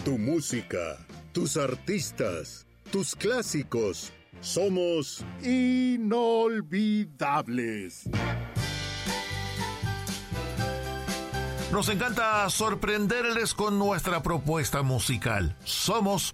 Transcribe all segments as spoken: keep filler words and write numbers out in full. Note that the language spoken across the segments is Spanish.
Tu música, tus artistas, tus clásicos. Somos inolvidables. Nos encanta sorprenderles con nuestra propuesta musical. Somos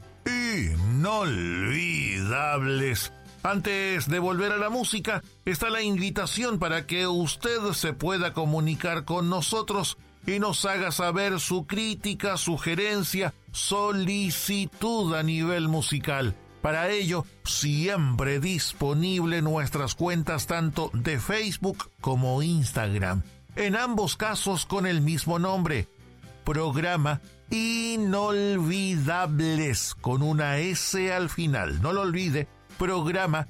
inolvidables. Antes de volver a la música, está la invitación para que usted se pueda comunicar con nosotros y nos haga saber su crítica, sugerencia, solicitud a nivel musical. Para ello, siempre disponible nuestras cuentas tanto de Facebook como Instagram. En ambos casos con el mismo nombre. Programa Inolvidables, con una S al final. No lo olvide, Programa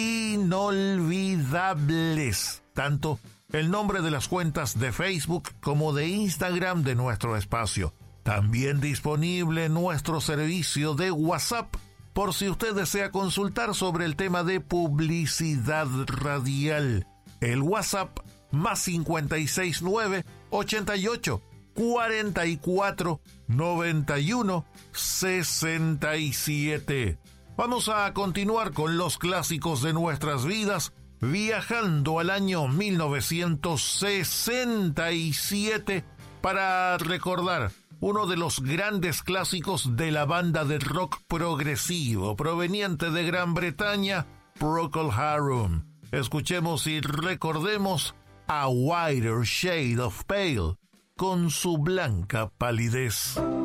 Inolvidables. Tanto el nombre de las cuentas de Facebook como de Instagram de nuestro espacio. También disponible nuestro servicio de WhatsApp, por si usted desea consultar sobre el tema de publicidad radial. El WhatsApp más cincuenta y seis nueve, ochenta y ocho, cuarenta y cuatro, noventa y uno, sesenta y siete. Vamos a continuar con los clásicos de nuestras vidas, viajando al año mil novecientos sesenta y siete para recordar uno de los grandes clásicos de la banda de rock progresivo proveniente de Gran Bretaña, Procol Harum. Escuchemos y recordemos A Whiter Shade of Pale con su blanca palidez.